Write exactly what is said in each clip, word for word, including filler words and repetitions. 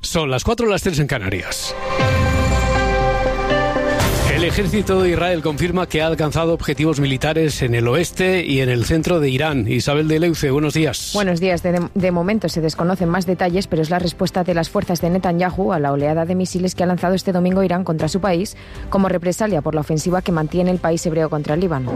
Son las cuatro, las tres en Canarias. El ejército de Israel confirma que ha alcanzado objetivos militares en el oeste y en el centro de Irán. Isabel de Leuce, buenos días. Buenos días. De, de momento se desconocen más detalles, pero es la respuesta de las fuerzas de Netanyahu a la oleada de misiles que ha lanzado este domingo Irán contra su país, como represalia por la ofensiva que mantiene el país hebreo contra el Líbano.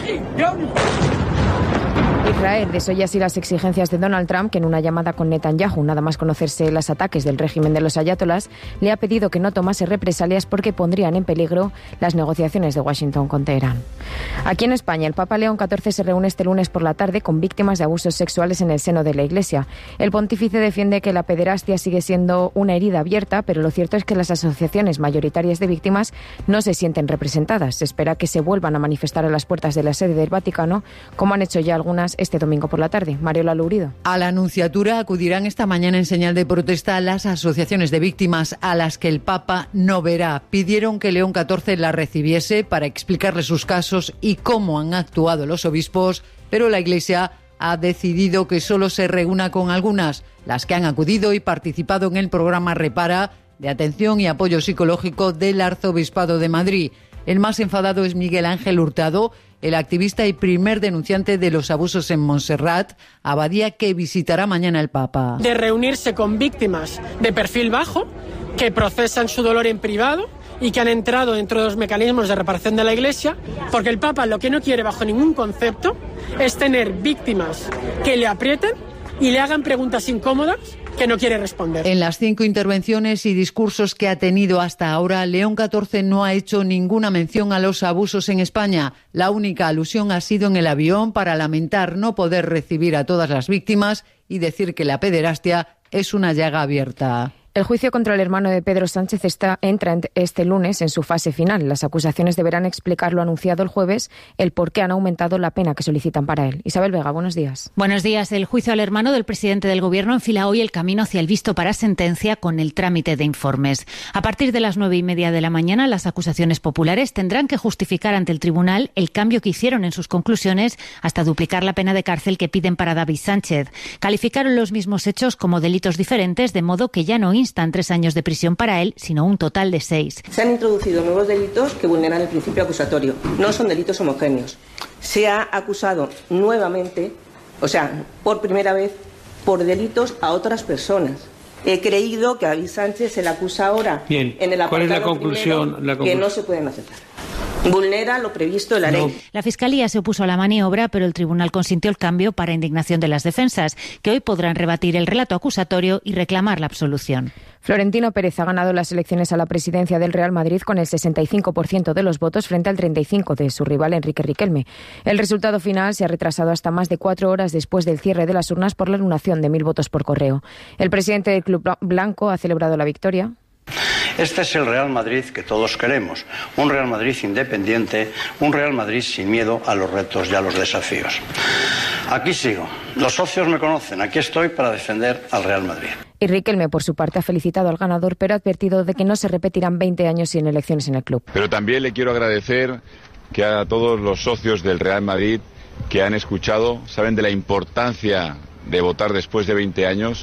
Israel desoye así las exigencias de Donald Trump, que en una llamada con Netanyahu, nada más conocerse los ataques del régimen de los ayatolás, le ha pedido que no tomase represalias porque pondrían en peligro las negociaciones de Washington con Teherán. Aquí en España, el Papa León catorce se reúne este lunes por la tarde con víctimas de abusos sexuales en el seno de la Iglesia. El pontífice defiende que la pederastia sigue siendo una herida abierta, pero lo cierto es que las asociaciones mayoritarias de víctimas no se sienten representadas. Se espera que se vuelvan a manifestar a las puertas de la sede del Vaticano, como han hecho ya algunas este domingo por la tarde. Mariola Lourido. A la Nunciatura acudirán esta mañana en señal de protesta las asociaciones de víctimas a las que el Papa no verá. Pidieron que León catorce la recibiese para explicarle sus casos y cómo han actuado los obispos, pero la Iglesia ha decidido que solo se reúna con algunas, las que han acudido y participado en el programa Repara de atención y apoyo psicológico del Arzobispado de Madrid. El más enfadado es Miguel Ángel Hurtado, el activista y primer denunciante de los abusos en Montserrat, abadía que visitará mañana el Papa. De reunirse con víctimas de perfil bajo, que procesan su dolor en privado y que han entrado dentro de los mecanismos de reparación de la Iglesia, porque el Papa lo que no quiere bajo ningún concepto es tener víctimas que le aprieten y le hagan preguntas incómodas que no quiere responder. En las cinco intervenciones y discursos que ha tenido hasta ahora, León catorce no ha hecho ninguna mención a los abusos en España. La única alusión ha sido en el avión para lamentar no poder recibir a todas las víctimas y decir que la pederastia es una llaga abierta. El juicio contra el hermano de Pedro Sánchez está, entra este lunes en su fase final. Las acusaciones deberán explicar lo anunciado el jueves, el por qué han aumentado la pena que solicitan para él. Isabel Vega, buenos días. Buenos días. El juicio al hermano del presidente del Gobierno enfila hoy el camino hacia el visto para sentencia con el trámite de informes. A partir de las nueve y media de la mañana, las acusaciones populares tendrán que justificar ante el tribunal el cambio que hicieron en sus conclusiones hasta duplicar la pena de cárcel que piden para David Sánchez. Calificaron los mismos hechos como delitos diferentes, de modo que ya no instan tres años de prisión para él, sino un total de seis. Se han introducido nuevos delitos que vulneran el principio acusatorio. No son delitos homogéneos. Se ha acusado nuevamente, o sea, por primera vez, por delitos a otras personas. He creído que a David Sánchez se le acusa ahora Bien. en el apartado ¿Cuál es la conclusión? primero, La conclusión. Que no se pueden aceptar. Vulnera lo previsto en la ley. No. La Fiscalía se opuso a la maniobra, pero el tribunal consintió el cambio para indignación de las defensas, que hoy podrán rebatir el relato acusatorio y reclamar la absolución. Florentino Pérez ha ganado las elecciones a la presidencia del Real Madrid con el sesenta y cinco por ciento de los votos frente al treinta y cinco por ciento de su rival Enrique Riquelme. El resultado final se ha retrasado hasta más de cuatro horas después del cierre de las urnas por la anulación de mil votos por correo. El presidente del Club Blanco ha celebrado la victoria. Este es el Real Madrid que todos queremos, un Real Madrid independiente, un Real Madrid sin miedo a los retos y a los desafíos. Aquí sigo, los socios me conocen, aquí estoy para defender al Real Madrid. Y Riquelme, por su parte, ha felicitado al ganador, pero ha advertido de que no se repetirán veinte años sin elecciones en el club. Pero también le quiero agradecer que a todos los socios del Real Madrid que han escuchado, saben de la importancia de votar después de veinte años,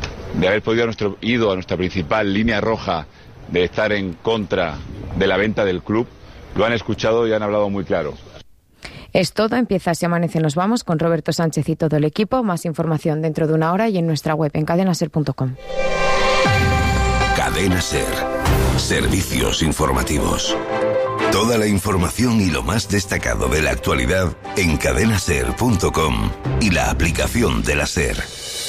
de haber podido a nuestro, ido a nuestra principal línea roja de estar en contra de la venta del club. Lo han escuchado y han hablado muy claro. Es todo, empieza Si Amanece Nos Vamos con Roberto Sánchez y todo el equipo. Más información dentro de una hora y en nuestra web en cadena ser punto com. Cadena Ser. Servicios informativos. Toda la información y lo más destacado de la actualidad en cadena ser punto com y la aplicación de la Ser.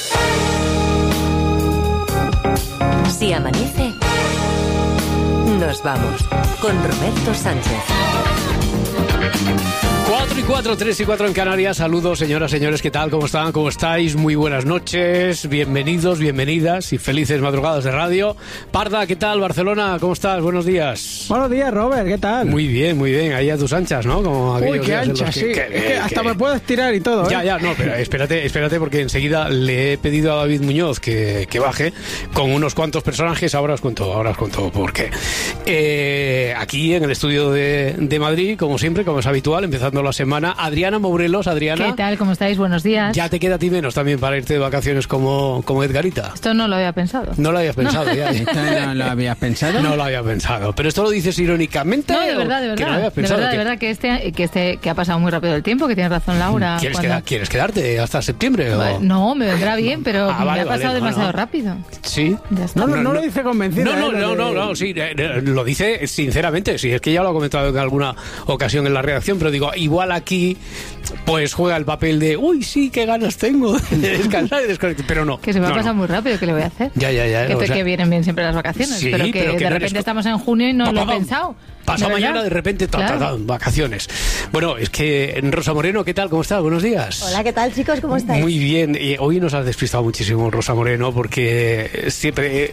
Si amanece, nos vamos con Roberto Sánchez. cuatro y cuatro, tres y cuatro en Canarias. Saludos, señoras, señores, ¿qué tal? ¿Cómo están? ¿Cómo estáis? Muy buenas noches, bienvenidos, bienvenidas y felices madrugadas de radio. Parda, ¿qué tal? Barcelona, ¿cómo estás? Buenos días. Buenos días, Robert, ¿qué tal? Muy bien, muy bien, ahí a tus anchas, ¿no? Como Uy, qué anchas, sí. Que, es que hasta que... me puedo estirar y todo, ¿eh? Ya, ya, no, pero espérate, espérate, porque enseguida le he pedido a David Muñoz que, que baje con unos cuantos personajes. Ahora os cuento, ahora os cuento por qué. Eh, aquí en el estudio de, de Madrid, como siempre, como es habitual, empezando la semana semana. Adriana Mourelos, Adriana. ¿Qué tal? ¿Cómo estáis? Buenos días. Ya te queda a ti menos también para irte de vacaciones como, como Edgarita. Esto no lo había pensado. No lo habías pensado, no. ya. ¿Esto no lo habías pensado? No lo había pensado. ¿Pero esto lo dices irónicamente? No, de verdad, de verdad. Que no habías pensado, de verdad, que... de verdad que este, que este que ha pasado muy rápido el tiempo, que tienes razón Laura. ¿Quieres, cuando... quedar, ¿Quieres quedarte hasta septiembre? O... No, me vendrá bien, pero ah, me vale, ha pasado vale, demasiado no, no. rápido. Sí. Ya está. No, no, No, no no. lo dice convencido. No, no, ¿eh? no, no, no, sí, eh, eh, lo dice sinceramente, sí, es que ya lo ha comentado en alguna ocasión en la redacción, pero digo, igual aquí pues juega el papel de, uy, sí, qué ganas tengo de descansar y desconectar, pero no. Que se me ha no, pasado no. muy rápido, ¿qué le voy a hacer? Ya, ya, ya. Que, o te, sea, que vienen bien siempre las vacaciones, sí, pero que pero que de no repente eres... estamos en junio y no Pa, lo pa, he pa. pensado. Pasa ¿De mañana verdad? de repente, ta, ta, ta, vacaciones. Bueno, es que Rosa Moreno, ¿qué tal? ¿Cómo estás? Buenos días. Hola, ¿qué tal, chicos? ¿Cómo estáis? Muy bien. Y hoy nos has despistado muchísimo, Rosa Moreno, porque siempre,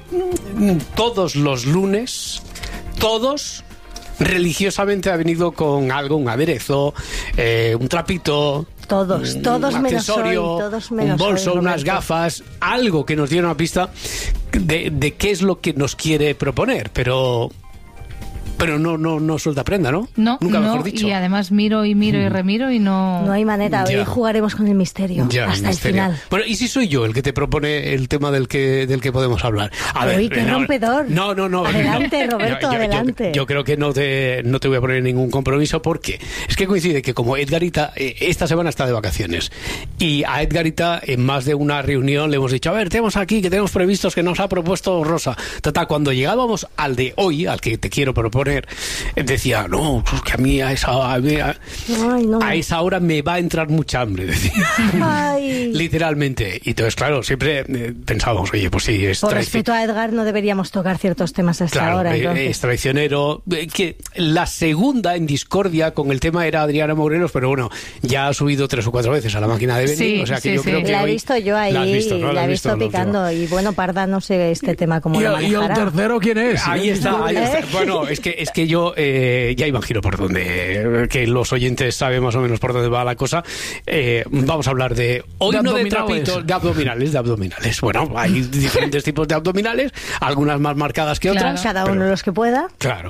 todos los lunes, todos religiosamente ha venido con algo, un aderezo, eh, un trapito. Todos, todos un menos accesorio, hoy, todos menos un bolso, hoy, unas Roberto. gafas, algo que nos diera una pista de, de qué es lo que nos quiere proponer, pero pero no no no suelta prenda, ¿no? No, Nunca no, mejor dicho. y además miro y miro y remiro y no... No hay manera, hoy Ya. jugaremos con el misterio Ya, hasta el misterio. final. Bueno, ¿y si soy yo el que te propone el tema del que del que podemos hablar? A Uy, qué no, rompedor. No, no, no. Adelante, no. Roberto, Yo- yo- adelante. Yo, yo creo que no te, no te voy a poner ningún compromiso porque es que coincide que como Edgarita eh, esta semana está de vacaciones y a Edgarita en más de una reunión le hemos dicho, a ver, tenemos aquí que tenemos previstos que nos ha propuesto Rosa. Tata, cuando llegábamos al de hoy, al que te quiero proponer, eh, decía, no, pues que a mí a esa, a, mí a- Ay, no. a esa hora me va a entrar mucha hambre, decía. Ay. Literalmente. Y entonces, claro, siempre eh, pensábamos, oye, pues sí, es Por traici- respeto a Edgar no deberíamos tocar ciertos temas hasta Claro, ahora. eh, Entonces. es traicionero. Eh, Que la segunda en discordia con el tema era Adriana Mourelos, pero bueno, ya ha subido tres o cuatro veces a la máquina de vending, Sí, o sea que sí, yo sí. creo que La he hoy- visto yo ahí, la has visto, ¿no? la he has visto en la picando. última. Y bueno, Parda, no sé este tema cómo ¿Y, lo el- y el manejará. tercero quién es? Ahí está, ahí está. ¿Eh? Bueno, es que es que yo eh, ya imagino por dónde, que los oyentes saben más o menos por dónde va la cosa. Eh, vamos a hablar de hoy De no de abdominales. trapitos, de abdominales, de abdominales. Bueno, hay diferentes tipos de abdominales, algunas más marcadas que Claro. otras. Cada uno pero- los que pueda. Claro,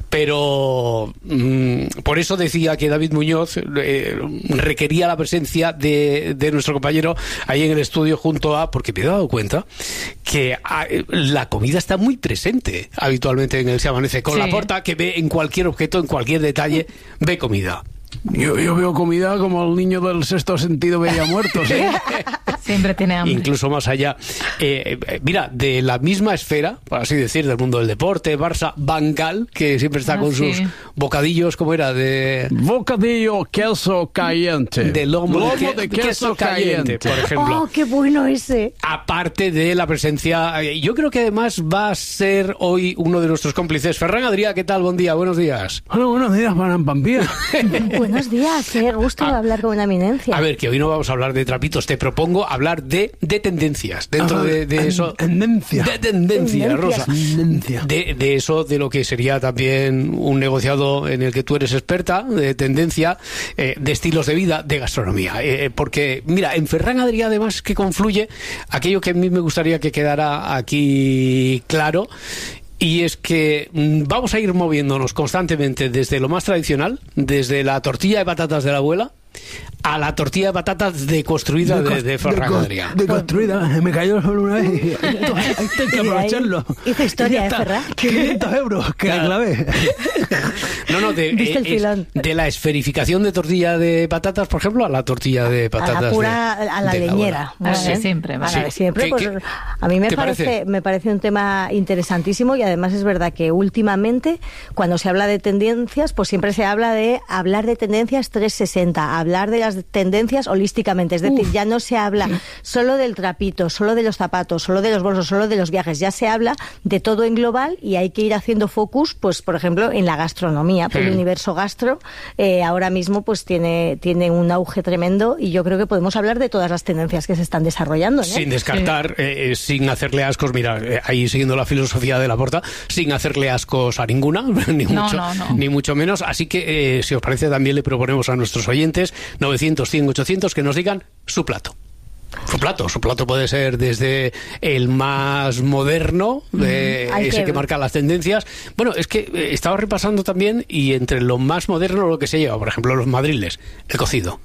pero mm, por eso decía que David Muñoz eh, requería la presencia de, de nuestro compañero ahí en el estudio junto a, porque me he dado cuenta que ah, eh, la comida está muy presente habitualmente en el Se Amanece con Sí. la porta, que ve en cualquier objeto, en cualquier detalle, ve comida. Yo, yo veo comida como el niño del sexto sentido veía muertos. ¿eh? Siempre tiene hambre. Incluso más allá. Eh, eh, mira, de la misma esfera, por así decir, del mundo del deporte, Barça, Van Gaal, que siempre está Ah, con sí. sus bocadillos, ¿cómo era? De... Bocadillo, queso caliente. De lomo, Lomo de, que- de queso, queso caliente, caliente. por ejemplo. ¡Oh, qué bueno ese! Aparte de la presencia, eh, yo creo que además va a ser hoy uno de nuestros cómplices. Ferran Adrià, ¿qué tal? Buen día, buenos días. Hola, buenos días, para Pampía. Buenos días, qué gusto Ah. hablar con una eminencia. A ver, que hoy no vamos a hablar de trapitos, te propongo hablar de, de tendencias. Dentro Ah, de, de en- eso. tendencia. De tendencia, Tendencias. Rosa. Tendencia. De, de eso, de lo que sería también un negociado en el que tú eres experta, de tendencia, eh, de estilos de vida, de gastronomía. Eh, porque, mira, en Ferran Adrià además que confluye aquello que a mí me gustaría que quedara aquí claro. Y es que mm, vamos a ir moviéndonos constantemente desde lo más tradicional, desde la tortilla de patatas de la abuela, a la tortilla de patatas deconstruida de, de Ferran co- Adrià. Deconstruida. Me cayó solo una vez. y Esto, esto hay que Y ahí aprovecharlo. hizo historia, Y ya ¿eh, está. Ferran? quinientos euros, que la Claro. clavé. No, no, de, Viste el eh, es filón. de la esferificación de tortilla de patatas, por ejemplo, a la tortilla de A patatas la pura, de- a la de leñera. abuela. Muy A la de bien. siempre, A vale. la de siempre, ¿Qué- pues, qué- a mí me qué parece, parece? me parece un tema interesantísimo y además es verdad que últimamente cuando se habla de tendencias, pues siempre se habla de hablar de tendencias trescientos sesenta, hablar de las tendencias holísticamente, es decir, ya no se habla solo del trapito, solo de los zapatos, solo de los bolsos, solo de los viajes, ya se habla de todo en global y hay que ir haciendo focus, pues por ejemplo, en la gastronomía. El Hmm. universo gastro eh, ahora mismo pues tiene, tiene un auge tremendo y yo creo que podemos hablar de todas las tendencias que se están desarrollando, ¿no? Sin descartar, eh, eh, sin hacerle ascos, mira, eh, ahí siguiendo la filosofía de Laporta, sin hacerle ascos a ninguna, ni, No, mucho, no, no. ni mucho menos. Así que, eh, si os parece, también le proponemos a nuestros oyentes novecientos, cien, ochocientos que nos digan su plato. Su plato, su plato puede ser desde el más moderno, de Hay ese que- que marca las tendencias. Bueno, es que eh, estaba repasando también, y entre lo más moderno lo que se lleva, por ejemplo, los madriles, el cocido.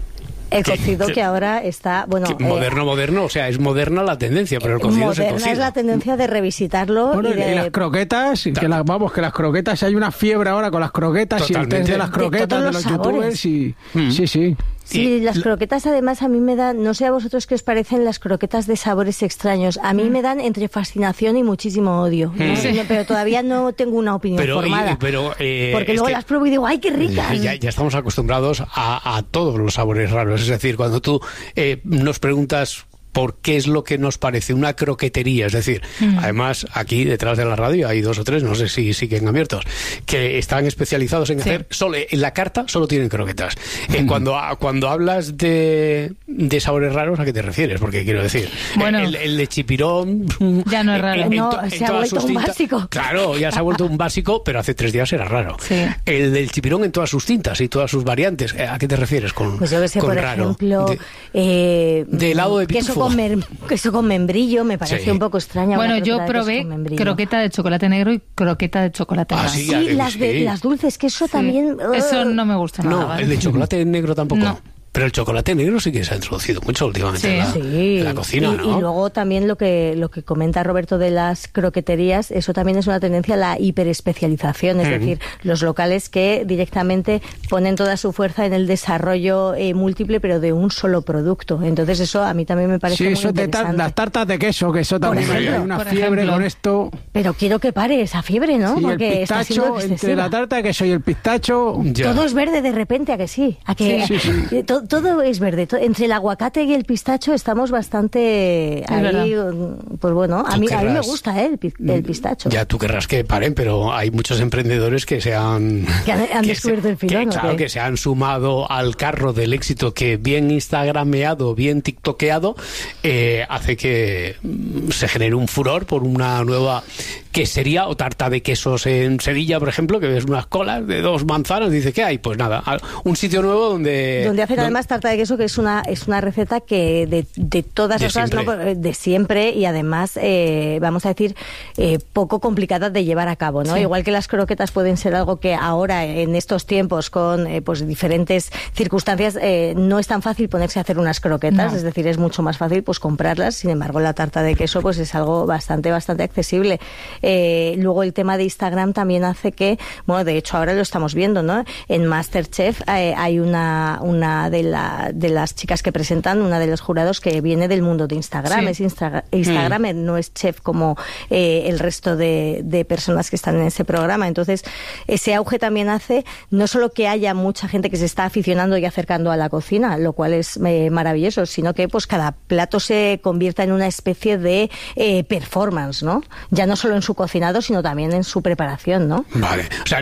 El Que- cocido que- que ahora está, bueno, Que eh, moderno, moderno, o sea, es moderna la tendencia, pero el cocido es el moderna cocido. es la tendencia de revisitarlo Bueno, y y de... las croquetas, que las, vamos, que las croquetas, hay una fiebre ahora con las croquetas y el Totalmente. test de las De croquetas todos de los los, youtubers sabores. y Mm. sí, sí. Sí, Y las lo- croquetas además a mí me dan, no sé a vosotros qué os parecen las croquetas de sabores extraños, a mí me dan entre fascinación y muchísimo odio, ¿no? Sí. No, pero todavía no tengo una opinión Pero, y- formada. pero, eh, porque es luego que- las pruebo y digo, ¡ay, qué ricas! Ya, ya estamos acostumbrados a, a todos los sabores raros. Es decir, cuando tú eh, nos preguntas por qué es lo que nos parece una croquetería, es decir, Mm. además aquí detrás de la radio hay dos o tres, no sé si siguen abiertos, que están especializados en Sí. hacer, solo en la carta solo tienen croquetas. Eh, cuando, a- cuando hablas de, de sabores raros, ¿a qué te refieres? Porque quiero decir, Bueno. el, el de chipirón... Ya no es raro. en- en No, to- en se ha todas vuelto sus un tintas- básico. Claro, ya se ha vuelto un básico, pero hace tres días era raro. Sí. El del chipirón en todas sus tintas y todas sus variantes, ¿a qué te refieres con Pues yo que sé, con por raro? ejemplo, De- eh, de helado de queso pitufo. con, mer- queso con membrillo, me parece Sí. un poco extraña. Bueno, una yo croqueta de queso probé con membrillo. croqueta de chocolate negro y croqueta de chocolate Ah, blanco. sí, Sí, eh, las, de, sí. las dulces, que eso Sí. también... Eso ugh. no me gusta nada. No, ¿vale? el de chocolate negro tampoco. No. Pero el chocolate negro sí que se ha introducido mucho últimamente Sí. en, la, Sí. en la cocina, y, ¿no? y luego también lo que lo que comenta Roberto de las croqueterías, eso también es una tendencia a la hiperespecialización, es Ujú. decir, los locales que directamente ponen toda su fuerza en el desarrollo eh, múltiple, pero de un solo producto. Entonces eso a mí también me parece Sí, muy eso de tar- interesante. las tartas de queso, que eso también hay, ejemplo, hay una por fiebre ejemplo. con esto. Pero quiero que pare esa fiebre, ¿no? Sí, el Porque está siendo pistacho, entre excesiva. la tarta de queso y el pistacho. Ya. Todo es verde de repente, ¿a que sí? ¿A que, Sí, sí, sí. eh, to- todo es verde. To- entre el aguacate y el pistacho estamos bastante ahí, verdad. mm, pues bueno, a Tú mí, a mí me querrás- gusta eh, el, pi- el pistacho. Ya tú querrás que paren, pero hay muchos emprendedores que se han... Que han- han que descubierto se- el filón, que, ¿o claro, qué? que se han sumado al carro del éxito que bien instagrameado, bien tiktokeado, eh, hace que mm, se genere un furor por una nueva quesería o tarta de quesos en Sevilla, por ejemplo, que ves unas colas de dos manzanas, dice, ¿qué hay? Pues nada, a- un sitio nuevo donde... Donde hacen don- además tarta de queso, que es una es una receta que de, de todas De las cosas, siempre. ¿no? de siempre y además, eh, vamos a decir, eh, poco complicada de llevar a cabo, ¿no? Sí. Igual que las croquetas pueden ser algo que ahora, en estos tiempos, con eh, pues diferentes circunstancias, eh, no es tan fácil ponerse a hacer unas croquetas, No. es decir, es mucho más fácil pues comprarlas. Sin embargo, la tarta de queso pues es algo bastante, bastante accesible. Eh, luego el tema de Instagram también hace que, bueno, de hecho ahora lo estamos viendo, ¿no? En MasterChef eh, hay una, una de, la, de las chicas que presentan, una de los jurados que viene del mundo de Instagram, Sí. es Insta- Instagramer, no es chef como eh, el resto de, de personas que están en ese programa. Entonces, ese auge también hace no solo que haya mucha gente que se está aficionando y acercando a la cocina, lo cual es eh, maravilloso, sino que pues cada plato se convierta en una especie de eh, performance, ¿no? Ya no solo en su cocinado, sino también en su preparación, ¿no? Vale, o sea,